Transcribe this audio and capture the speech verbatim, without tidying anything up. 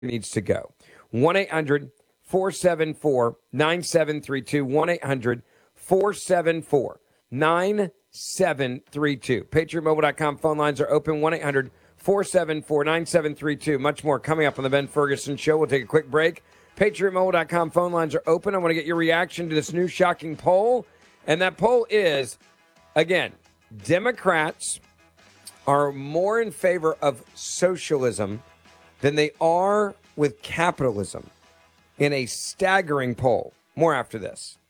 needs to go. one eight hundred four seven four nine seven three two. one eight hundred four seven four nine seven three two. Patriot Mobile dot com phone lines are open. one eight hundred four seven four nine seven three two. Much more coming up on the Ben Ferguson Show. We'll take a quick break. Patriot Mobile dot com phone lines are open. I want to get your reaction to this new shocking poll. And that poll is, again, Democrats are more in favor of socialism than they are with capitalism in a staggering poll. More after this.